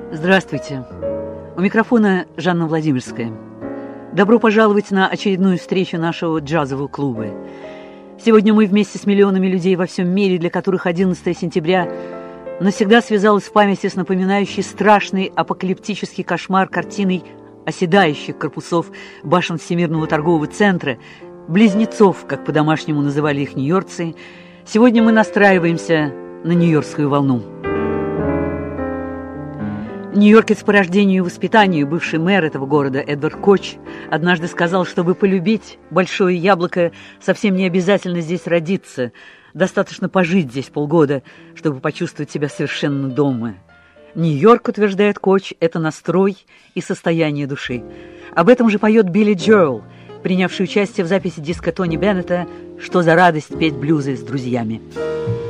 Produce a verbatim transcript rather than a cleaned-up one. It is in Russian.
Здравствуйте. У микрофона Жанна Владимирская. Добро пожаловать на очередную встречу нашего джазового клуба. Сегодня мы вместе с миллионами людей во всем мире, для которых одиннадцатое сентября навсегда связалось в памяти с напоминающей страшный апокалиптический кошмар картиной оседающих корпусов башен Всемирного торгового центра, близнецов, как по-домашнему называли их нью-йоркцы. Сегодня мы настраиваемся на нью-йоркскую волну. Нью-Йоркец по рождению и воспитанию, бывший мэр этого города Эдвард Коч, однажды сказал, чтобы полюбить большое яблоко, совсем не обязательно здесь родиться, достаточно пожить здесь полгода, чтобы почувствовать себя совершенно дома. Нью-Йорк, утверждает Коч, это настрой и состояние души. Об этом же поет Билли Джоэл, принявший участие в записи диска Тони Беннета «Что за радость петь блюзы с друзьями».